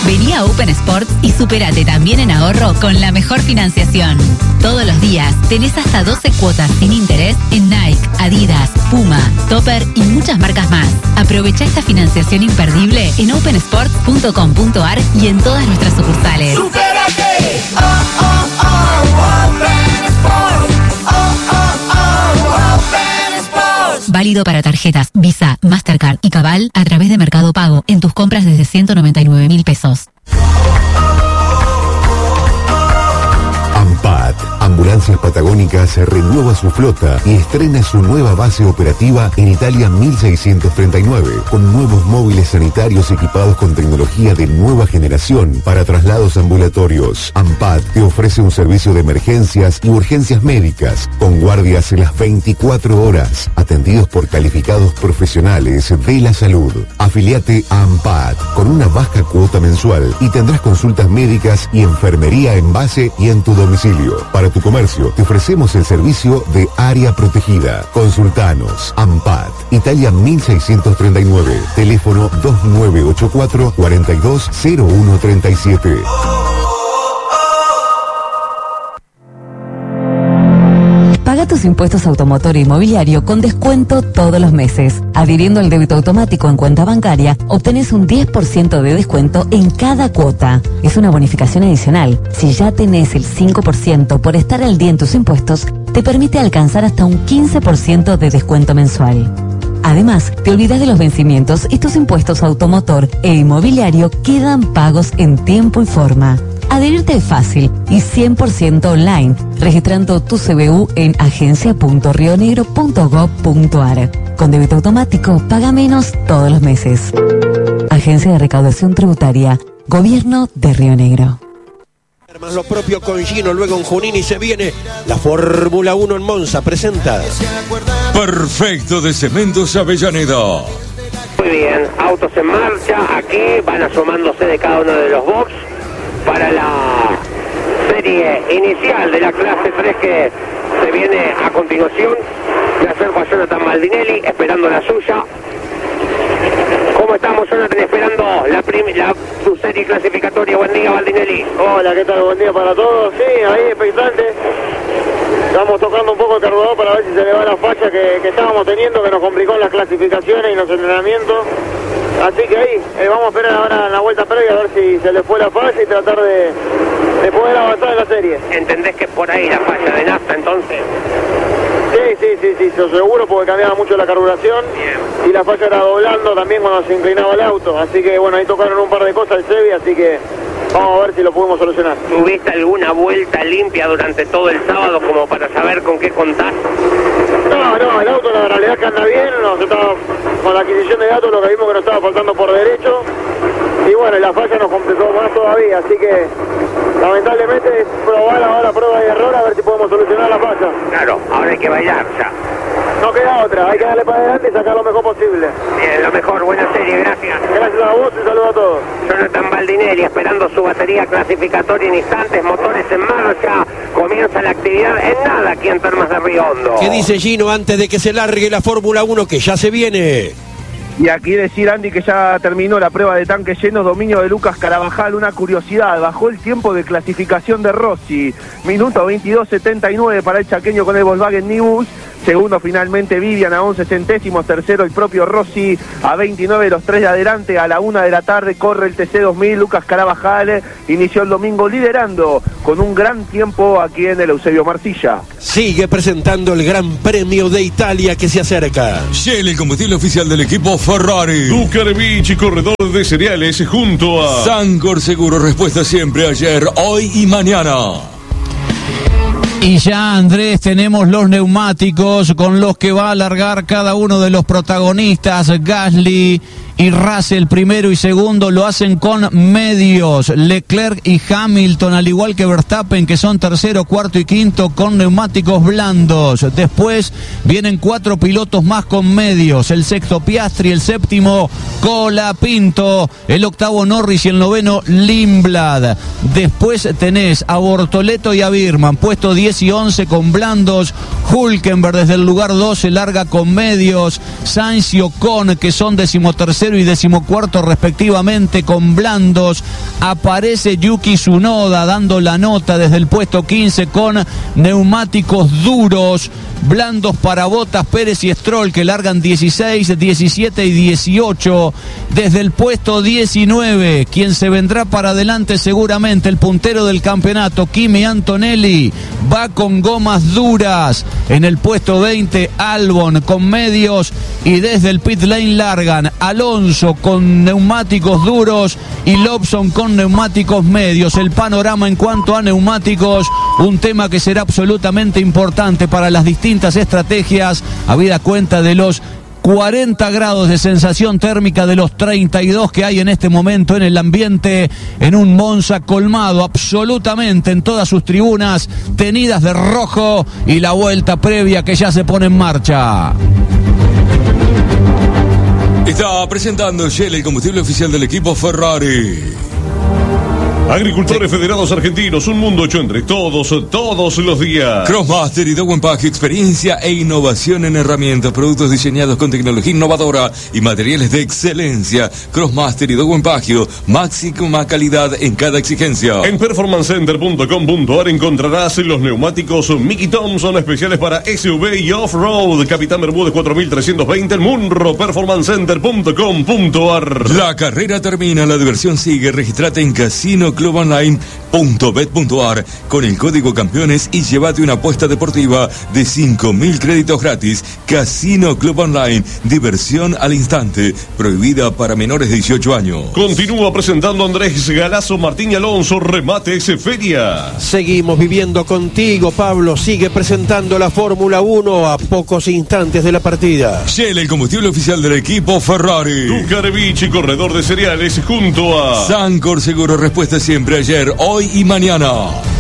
Vení a Open Sports y supérate también en ahorro con la mejor financiación. Todos los días tenés hasta 12 cuotas sin interés en Nike, Adidas, Puma, Topper y muchas marcas más. Aprovecha esta financiación imperdible en opensports.com.ar y en todas nuestras sucursales. ¡Supérate! Open Sports. Open Sports. Válido para tarjetas Visa, Mastercard y Cabal a través de Mercado Pago en tus compras desde 199.000 pesos. AMPAT, Ambulancias Patagónicas, renueva su flota y estrena su nueva base operativa en Italia 1639, con nuevos móviles sanitarios equipados con tecnología de nueva generación para traslados ambulatorios. AMPAT te ofrece un servicio de emergencias y urgencias médicas, con guardias en las 24 horas, atendidos por calificados profesionales de la salud. Afiliate a AMPAT con una baja cuota mensual y tendrás consultas médicas y enfermería en base y en tu domicilio. Para tu comercio, te ofrecemos el servicio de área protegida. Consultanos. AMPAT, Italia 1639, teléfono 2984 420137. Paga tus impuestos automotor e inmobiliario con descuento todos los meses. Adhiriendo al débito automático en cuenta bancaria, obtenés un 10% de descuento en cada cuota. Es una bonificación adicional. Si ya tenés el 5% por estar al día en tus impuestos, te permite alcanzar hasta un 15% de descuento mensual. Además, te olvidas de los vencimientos y tus impuestos automotor e inmobiliario quedan pagos en tiempo y forma. Adherirte es fácil y 100% online, registrando tu CBU en agencia.rionegro.gov.ar. Con débito automático, paga menos todos los meses. Agencia de Recaudación Tributaria, Gobierno de Río Negro. Más lo propio con Gino, luego en Junín y se viene la Fórmula 1 en Monza, presenta Perfecto de Cementos Avellaneda. Muy bien, autos en marcha, aquí van asomándose de cada uno de los box para la serie inicial de la clase 3 que se viene a continuación. Me acerco a Jonathan Baldinelli esperando la suya. ¿Cómo estamos, Jonathan, esperando su serie clasificatoria? Buen día, Baldinelli. Hola, ¿qué tal? Buen día para todos. Sí, ahí expectante. Estamos tocando un poco el carburador para ver si se le va la falla que estábamos teniendo, que nos complicó en las clasificaciones y los entrenamientos. Así que ahí vamos a esperar ahora en la vuelta previa a ver si se le fue la falla y tratar de poder avanzar en la serie. ¿Entendés que por ahí la falla de nafta entonces? Sí, yo seguro, porque cambiaba mucho la carburación. Bien. Y la falla era doblando también cuando se inclinaba el auto. Así que bueno, ahí tocaron un par de cosas el Sebi, así que vamos a ver si lo pudimos solucionar. ¿Tuviste alguna vuelta limpia durante todo el sábado como para saber con qué contás? No, el auto la realidad que anda bien, con la adquisición de datos lo que vimos que nos estaba faltando por derecho. Y bueno, la falla nos complicó más todavía, así que lamentablemente es probar ahora prueba y error a ver si podemos solucionar la falla. Claro, ahora hay que bailar ya. No queda otra, hay que darle para adelante y sacar lo mejor posible. Bien, lo mejor, buena serie, gracias. Gracias a vos y saludo a todos. Jonathan Baldinelli esperando su batería clasificatoria en instantes, motores en marcha, comienza la actividad en nada aquí en Termas de Río Hondo. ¿Qué dice Gino antes de que se largue la Fórmula 1 que ya se viene? Y aquí decir, Andy, que ya terminó la prueba de tanques llenos, dominio de Lucas Carabajal. Una curiosidad, bajó el tiempo de clasificación de Rossi, minuto 22.79 para el chaqueño con el Volkswagen Nibus. Segundo finalmente Vivian a 11 centésimos, tercero el propio Rossi a 29, los tres de adelante. A la 1 de la tarde corre el TC2000, Lucas Carabajal inició el domingo liderando con un gran tiempo aquí en el Eusebio Marcilla. Sigue presentando el Gran Premio de Italia que se acerca. Shell, el combustible oficial del equipo Ferrari. Ducarbich, corredor de cereales junto a Sancor Seguro, respuesta siempre, ayer, hoy y mañana. Y ya, Andrés, tenemos los neumáticos con los que va a largar cada uno de los protagonistas. Gasly y Russell, primero y segundo, lo hacen con medios. Leclerc y Hamilton, al igual que Verstappen, que son tercero, cuarto y quinto, con neumáticos blandos. Después vienen 4 pilotos más con medios. El sexto Piastri, el séptimo Colapinto, el octavo Norris y el noveno Lindblad. Después tenés a Bortoleto y a Birman, puesto 10 y 11 con blandos. Hülkenberg desde el lugar 12 larga con medios. Sainz y Ocon, que son decimotercero y decimocuarto respectivamente, con blandos. aparece Yuki Tsunoda dando la nota desde el puesto 15 con neumáticos duros, blandos para Bottas, Pérez y Stroll, que largan 16, 17 y 18. Desde el puesto 19, quien se vendrá para adelante seguramente, el puntero del campeonato, Kimi Antonelli, va con gomas duras. En el puesto 20, Albon con medios, y desde el pit lane largan Alonso con neumáticos duros y Lobson con neumáticos medios. El panorama en cuanto a neumáticos, un tema que será absolutamente importante para las distintas estrategias, habida cuenta de los 40 grados de sensación térmica de los 32 que hay en este momento en el ambiente, en un Monza colmado absolutamente en todas sus tribunas, tenidas de rojo, y la vuelta previa que ya se pone en marcha. Está presentando Shell, el combustible oficial del equipo Ferrari. Agricultores Federados Argentinos, un mundo hecho entre todos los días. Crossmaster y Dow Pack, experiencia e innovación en herramientas, productos diseñados con tecnología innovadora y materiales de excelencia. Crossmaster y Dow Pack, máxima calidad en cada exigencia. En performancecenter.com.ar encontrarás los neumáticos Mickey Thompson especiales para SUV y off-road. Capitán Bermúdez 4320, el Munro. Performancecenter.com.ar. La carrera termina, la diversión sigue. Registrate en casinoclubonline.bet.ar con el código campeones y llévate una apuesta deportiva de 5.000 créditos gratis. Casino Club Online, diversión al instante, prohibida para menores de 18 años. Continúa presentando Andrés Galazo, Martín Alonso, Remates Feria. Seguimos viviendo contigo, Pablo. Sigue presentando la Fórmula 1 a pocos instantes de la partida. Shell, el combustible oficial del equipo Ferrari. Tucarevich, corredor de cereales, junto a Sancor Seguro, respuesta siempre, ayer, hoy y mañana.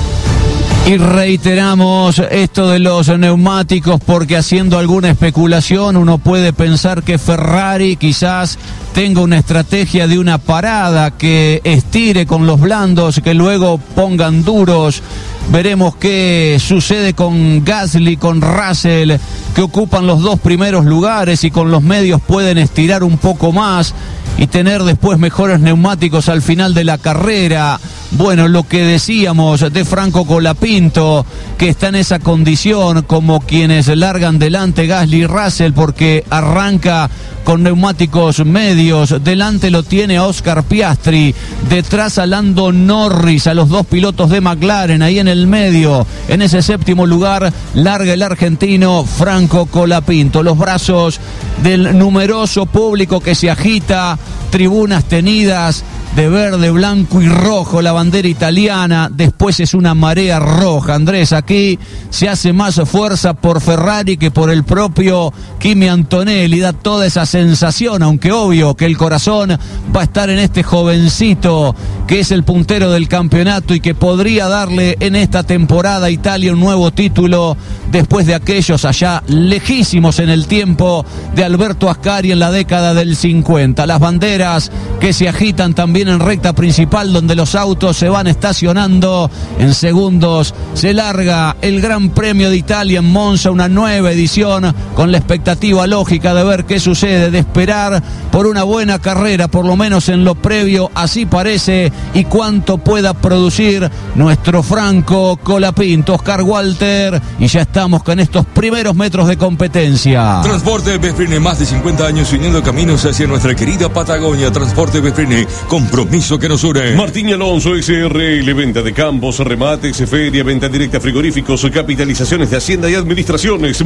Y reiteramos esto de los neumáticos, porque haciendo alguna especulación uno puede pensar que Ferrari quizás tenga una estrategia de una parada, que estire con los blandos, que luego pongan duros. Veremos qué sucede con Gasly, con Russell, que ocupan los dos primeros lugares y con los medios pueden estirar un poco más y tener después mejores neumáticos al final de la carrera. Bueno, lo que decíamos de Franco Colapinto, que está en esa condición como quienes largan delante Gasly y Russell, porque arranca con neumáticos medios. Delante lo tiene a Oscar Piastri, detrás a Lando Norris, a los dos pilotos de McLaren. Ahí en el medio, en ese séptimo lugar, larga el argentino Franco Colapinto. Los brazos del numeroso público que se agita, tribunas tenidas de verde, blanco y rojo, la bandera italiana. Después es una marea roja, Andrés. Aquí se hace más fuerza por Ferrari que por el propio Kimi Antonelli. Da toda esa sensación, aunque obvio que el corazón va a estar en este jovencito que es el puntero del campeonato y que podría darle en esta temporada a Italia un nuevo título después de aquellos allá lejísimos en el tiempo de Alberto Ascari en la década del 50. Las banderas que se agitan también en recta principal, donde los autos se van estacionando. En segundos se larga el Gran Premio de Italia en Monza, una nueva edición con la expectativa lógica de ver qué sucede, de esperar por una buena carrera, por lo menos en lo previo, así parece, y cuánto pueda producir nuestro Franco Colapinto. Oscar Walter, y ya estamos con estos primeros metros de competencia. Transporte Befrine, más de 50 años uniendo caminos hacia nuestra querida Patagonia. Transporte Befrine, compromiso que nos une. Martín Alonso SRL, venta de campos, remates, feria, venta directa, frigoríficos, capitalizaciones de Hacienda y Administraciones.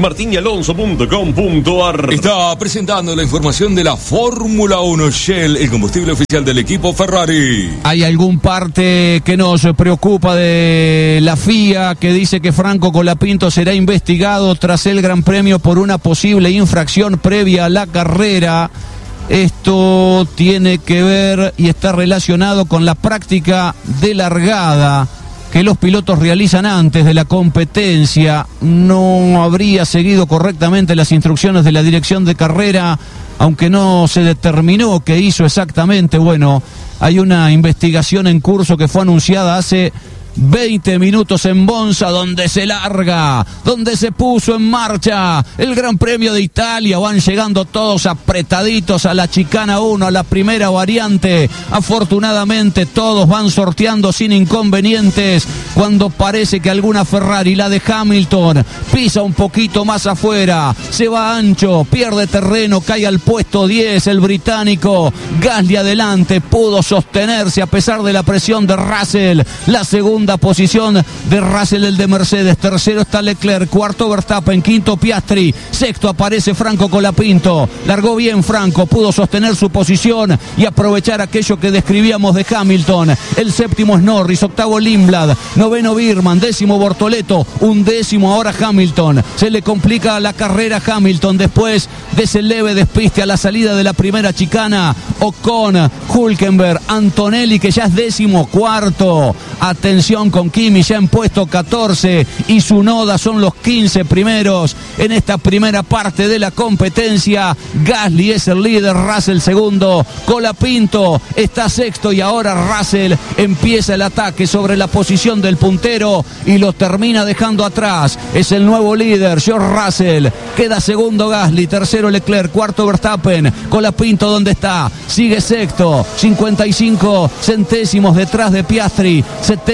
martinialonso.com.ar. Está presentando la información de la Fórmula 1. Shell, el combustible oficial del equipo Ferrari. Hay algún parte que nos preocupa de la FIA, que dice que Franco Colapinto será investigado tras el Gran Premio por una posible infracción previa a la carrera. Esto tiene que ver y está relacionado con la práctica de largada que los pilotos realizan antes de la competencia. No habría seguido correctamente las instrucciones de la dirección de carrera, aunque no se determinó qué hizo exactamente. Bueno, hay una investigación en curso que fue anunciada hace 20 minutos en Monza, donde se larga, donde se puso en marcha el Gran Premio de Italia. Van llegando todos apretaditos a la chicana 1, a la primera variante. Afortunadamente todos van sorteando sin inconvenientes, cuando parece que alguna Ferrari, la de Hamilton, pisa un poquito más afuera, se va ancho, pierde terreno, cae al puesto 10 el británico. Gasly adelante, pudo sostenerse a pesar de la presión de Russell. La segunda posición de Russell, el de Mercedes. Tercero está Leclerc, cuarto Verstappen, quinto Piastri, sexto aparece Franco Colapinto. Largó bien Franco, pudo sostener su posición y aprovechar aquello que describíamos de Hamilton. El séptimo es Norris, octavo Lindblad, noveno Birman, décimo Bortoleto, undécimo ahora Hamilton. Se le complica la carrera a Hamilton después de ese leve despiste a la salida de la primera chicana. Ocon, Hülkenberg, Antonelli, que ya es décimo cuarto. Atención con Kimi ya en puesto 14 y Tsunoda son los 15 primeros en esta primera parte de la competencia. Gasly es el líder, Russell segundo, Colapinto está sexto y ahora Russell empieza el ataque sobre la posición del puntero y lo termina dejando atrás. Es el nuevo líder, George Russell. Queda segundo Gasly, tercero Leclerc, cuarto Verstappen. Colapinto, ¿dónde está? Sigue sexto, 55 centésimos detrás de Piastri,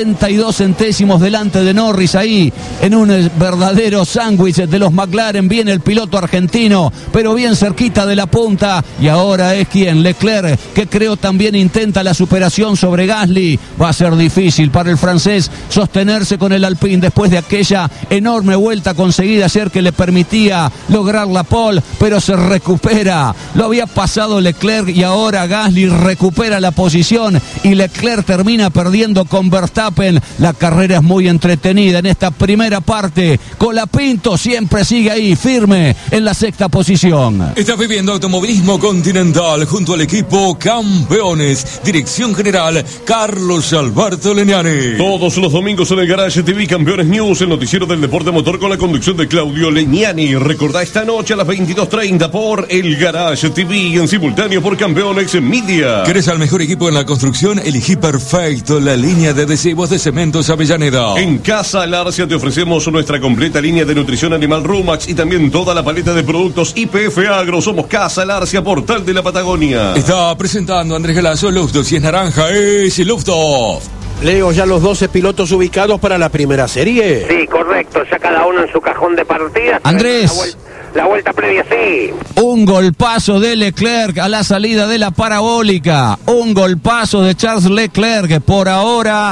72 centésimos delante de Norris. Ahí en un verdadero sándwich de los McLaren viene el piloto argentino, pero bien cerquita de la punta. Y ahora es quien, Leclerc, que creo también intenta la superación sobre Gasly. Va a ser difícil para el francés sostenerse con el Alpine después de aquella enorme vuelta conseguida ayer que le permitía lograr la pole, pero se recupera. Lo había pasado Leclerc y ahora Gasly recupera la posición y Leclerc termina perdiendo con Verstappen. La carrera es muy entretenida en esta primera parte. Colapinto siempre sigue ahí, firme en la sexta posición. Estás viviendo Automovilismo Continental junto al equipo Campeones. Dirección General Carlos Alberto Leñani. Todos los domingos en el Garage TV Campeones News, el noticiero del deporte motor con la conducción de Claudio Leñani. Recordá esta noche a las 22:30 por el Garage TV, en simultáneo por Campeones Media. ¿Querés al mejor equipo en la construcción? Elegí perfecto la línea de adhesivos de Cementos Avellaneda. En Casa Larcia te ofrecemos nuestra completa línea de nutrición animal Rumax y también toda la paleta de productos IPF Agro. Somos Casa Larcia, portal de la Patagonia. Está presentando Andrés Galazo, Lufto. Si es naranja, es Lufto. Leo, ya los 12 pilotos ubicados para la primera serie. Sí, correcto, ya cada uno en su cajón de partida. Andrés. La vuelta previa, sí. Un golpazo de Leclerc a la salida de la parabólica. Un golpazo de Charles Leclerc. Por ahora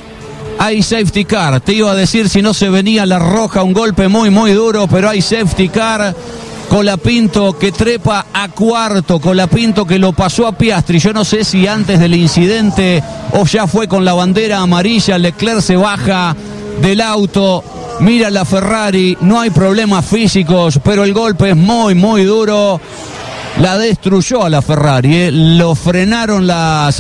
hay safety car. Te iba a decir si no se venía la roja, un golpe muy, muy duro, pero hay safety car. Colapinto que trepa a cuarto, Colapinto que lo pasó a Piastri. Yo no sé si antes del incidente o ya fue con la bandera amarilla. Leclerc se baja del auto, mira la Ferrari, no hay problemas físicos, pero el golpe es muy, muy duro. La destruyó a la Ferrari, lo frenaron las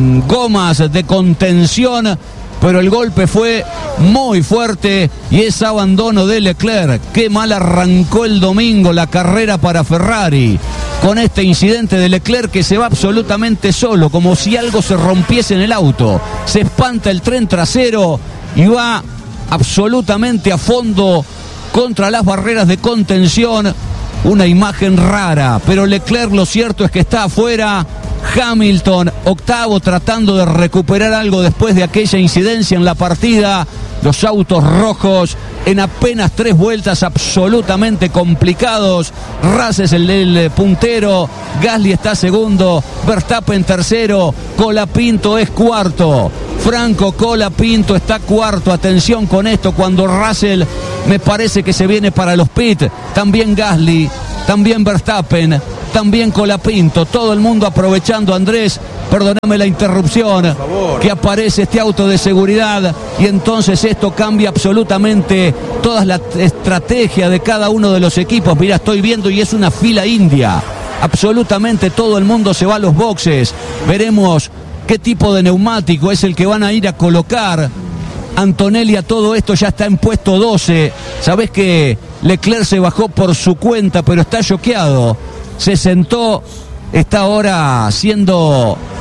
gomas de contención, pero el golpe fue muy fuerte y es abandono de Leclerc. Qué mal arrancó el domingo la carrera para Ferrari con este incidente de Leclerc, que se va absolutamente solo, como si algo se rompiese en el auto. Se espanta el tren trasero y va absolutamente a fondo contra las barreras de contención. Una imagen rara, pero Leclerc lo cierto es que está afuera. Hamilton, octavo, tratando de recuperar algo después de aquella incidencia en la partida. Los autos rojos en apenas 3 vueltas absolutamente complicados. Russell es el puntero, Gasly está segundo, Verstappen tercero, Colapinto es cuarto. Franco Colapinto está cuarto. Atención con esto, cuando Russell me parece que se viene para los pits. También Gasly, también Verstappen, también Colapinto. Todo el mundo aprovechando, Andrés, perdóname la interrupción, que aparece este auto de seguridad y entonces esto cambia absolutamente toda la estrategia de cada uno de los equipos. Mira, estoy viendo y es una fila india. Absolutamente todo el mundo se va a los boxes. Veremos qué tipo de neumático es el que van a ir a colocar. Antonelli a todo esto ya está en puesto 12. Sabés que Leclerc se bajó por su cuenta, pero está choqueado. Se sentó, está ahora siendo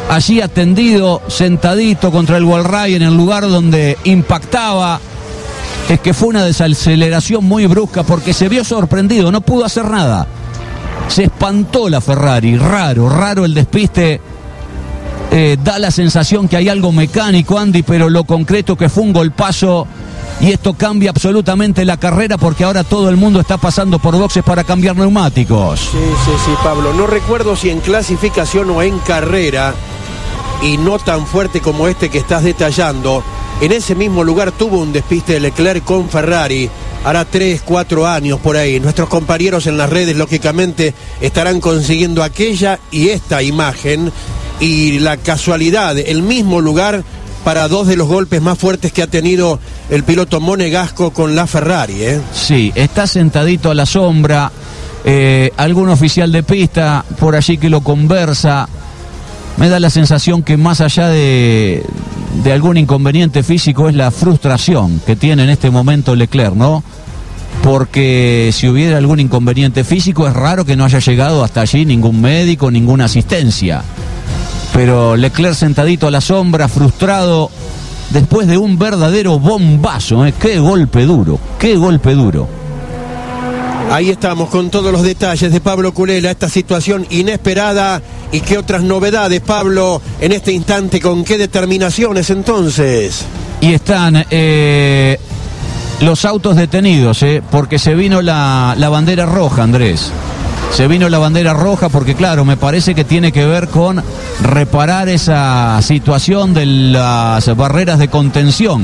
allí atendido, sentadito contra el wallride en el lugar donde impactaba. Es que fue una desaceleración muy brusca porque se vio sorprendido, no pudo hacer nada. Se espantó la Ferrari, raro el despiste. Da la sensación que hay algo mecánico, Andy, pero lo concreto que fue un golpazo y esto cambia absolutamente la carrera porque ahora todo el mundo está pasando por boxes para cambiar neumáticos. Sí, Pablo. No recuerdo si en clasificación o en carrera, y no tan fuerte como este que estás detallando, en ese mismo lugar tuvo un despiste de Leclerc con Ferrari, hará 3-4 años por ahí. Nuestros compañeros en las redes, lógicamente, estarán consiguiendo aquella y esta imagen, y la casualidad, el mismo lugar para dos de los golpes más fuertes que ha tenido el piloto monegasco con la Ferrari, ¿eh? Sí, está sentadito a la sombra, algún oficial de pista por allí que lo conversa. Me da la sensación que más allá de algún inconveniente físico es la frustración que tiene en este momento Leclerc, ¿no? Porque si hubiera algún inconveniente físico es raro que no haya llegado hasta allí ningún médico, ninguna asistencia. Pero Leclerc sentadito a la sombra, frustrado, después de un verdadero bombazo, ¿eh? Qué golpe duro. Ahí estamos con todos los detalles de Pablo Culela, esta situación inesperada. ¿Y qué otras novedades, Pablo, en este instante? ¿Con qué determinaciones entonces? Y están los autos detenidos, porque se vino la bandera roja, Andrés. Se vino la bandera roja porque, claro, me parece que tiene que ver con reparar esa situación de las barreras de contención.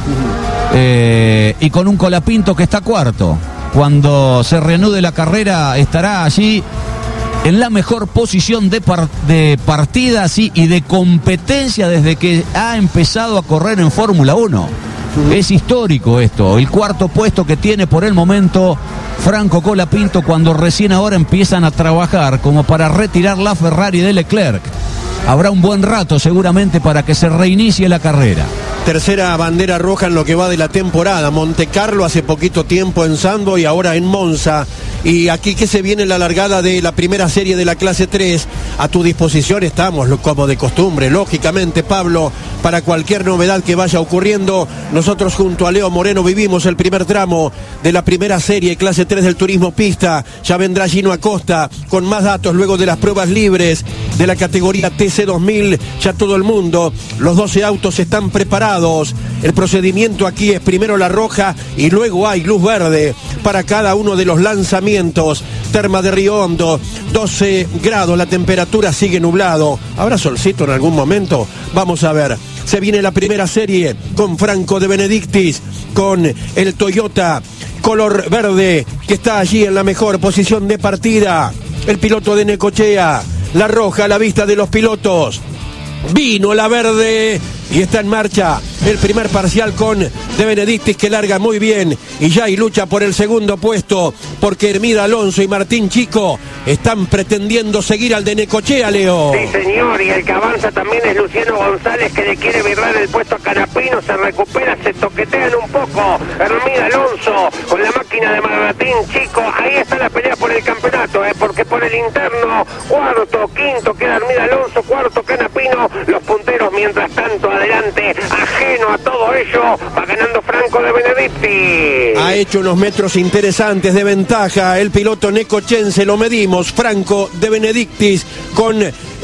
Y con un Colapinto que está cuarto. Cuando se reanude la carrera estará allí en la mejor posición de partida, sí, y de competencia desde que ha empezado a correr en Fórmula 1. Es histórico esto, el cuarto puesto que tiene por el momento Franco Colapinto cuando recién ahora empiezan a trabajar como para retirar la Ferrari de Leclerc. Habrá un buen rato seguramente para que se reinicie la carrera. Tercera bandera roja en lo que va de la temporada. Montecarlo hace poquito tiempo en Zandvoort y ahora en Monza. Y aquí que se viene la largada de la primera serie de la clase 3. A tu disposición estamos, como de costumbre, lógicamente, Pablo, para cualquier novedad que vaya ocurriendo. Nosotros junto a Leo Moreno vivimos el primer tramo de la primera serie, clase 3 del turismo pista. Ya vendrá Gino Acosta con más datos luego de las pruebas libres de la categoría TC2000. Ya todo el mundo, los 12 autos están preparados. El procedimiento aquí es primero la roja y luego hay luz verde para cada uno de los lanzamientos. Terma de Río Hondo, 12 grados, la temperatura sigue nublado. ¿Habrá solcito en algún momento? Vamos a ver. Se viene la primera serie con Franco De Benedictis, con el Toyota color verde que está allí en la mejor posición de partida. El piloto de Necochea, la roja a la vista de los pilotos. Vino la verde y está en marcha el primer parcial con De Benedictis, que larga muy bien y ya hay lucha por el segundo puesto porque Hermida Alonso y Martín Chico están pretendiendo seguir al de Necochea, Leo. Sí, señor, y el que avanza también es Luciano González, que le quiere virrar el puesto a Canapino, se recupera, se toquetean un poco. Hermida Alonso con la máquina de Martín Chico, ahí está la pelea por el campeonato, porque por el interno, cuarto, quinto queda Hermida Alonso, cuarto Canapino, los punteros mientras tanto adelante, ajeno a todo ello, va ganando Franco De Benedictis. Ha hecho unos metros interesantes de ventaja el piloto necochense, lo medimos, Franco De Benedictis con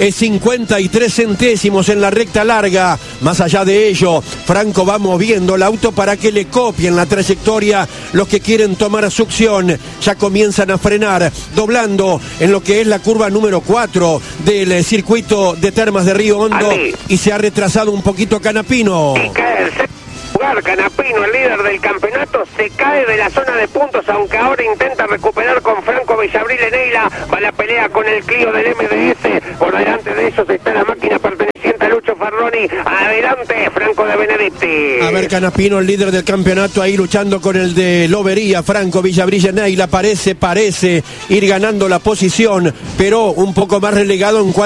53 centésimos en la recta larga. Más allá de ello, Franco va moviendo el auto para que le copien la trayectoria los que quieren tomar succión. Ya comienzan a frenar, doblando en lo que es la curva número 4 del circuito de Termas de Río Hondo, y se ha retrasado un poquito Canapino. Y cae el lugar, Canapino, el líder del campeonato, se cae de la zona de puntos, aunque ahora intenta recuperar con Franco Villabril Eneila. Va la pelea con el Clio del MDS, por delante de ellos está la máquina perteneciente a Lucho Ferroni. Adelante, Franco De Benedictis. A ver, Canapino, el líder del campeonato, ahí luchando con el de Lobería. Franco Villabril Eneila parece ir ganando la posición, pero un poco más relegado en cuanto